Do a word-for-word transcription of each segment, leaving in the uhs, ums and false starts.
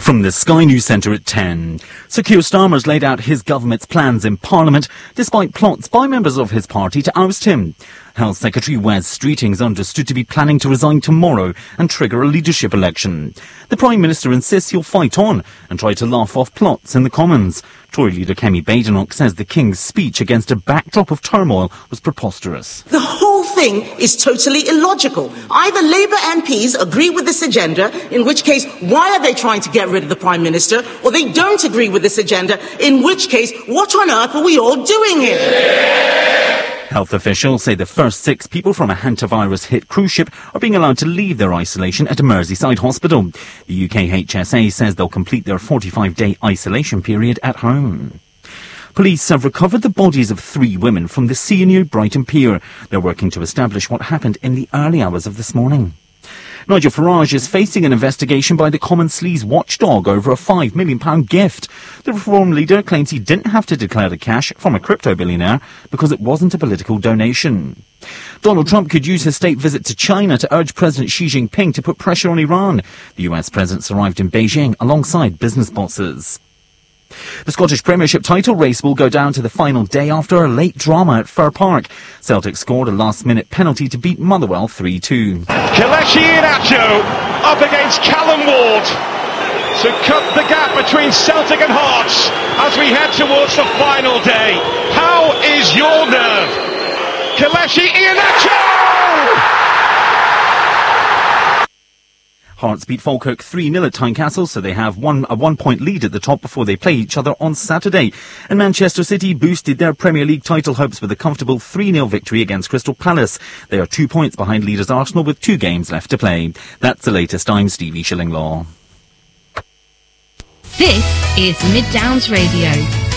From the Sky News Centre at ten. Sir Keir Starmer's laid out his government's plans in Parliament, despite plots by members of his party to oust him. Health Secretary Wes Streeting is understood to be planning to resign tomorrow and trigger a leadership election. The Prime Minister insists he'll fight on and try to laugh off plots in the Commons. Tory leader Kemi Badenoch says the King's speech against a backdrop of turmoil was preposterous. The whole thing is totally illogical. Either Labour M Ps agree with this agenda, in which case, why are they trying to get rid of the Prime Minister? Or they don't agree with this agenda, in which case, what on earth are we all doing here? Health officials say the first six people from a hantavirus-hit cruise ship are being allowed to leave their isolation at a Merseyside hospital. The U K H S A says they'll complete their forty-five day isolation period at home. Police have recovered the bodies of three women from the sea near Brighton Pier. They're working to establish what happened in the early hours of this morning. Nigel Farage is facing an investigation by the Common Sleaze watchdog over a five million pounds gift. The Reform leader claims he didn't have to declare the cash from a crypto billionaire because it wasn't a political donation. Donald Trump could use his state visit to China to urge President Xi Jinping to put pressure on Iran. The U S president's arrived in Beijing alongside business bosses. The Scottish Premiership title race will go down to the final day after a late drama at Fir Park. Celtic scored a last-minute penalty to beat Motherwell three two. Kelechi Iheanacho up against Callum Ward to cut the gap between Celtic and Hearts as we head towards the final day. How is your nerve? Kelechi Iheanacho! Hearts beat Falkirk three nil at Tynecastle, so they have one, a one-point lead at the top before they play each other on Saturday. And Manchester City boosted their Premier League title hopes with a comfortable three nil victory against Crystal Palace. They are two points behind leaders Arsenal with two games left to play. That's the latest. I'm Stevie Shillinglaw. This is Mid Downs Radio.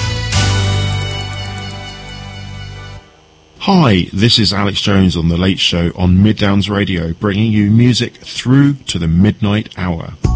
Hi, this is Alex Jones on The Late Show on Mid Downs Radio, bringing you music through to the midnight hour.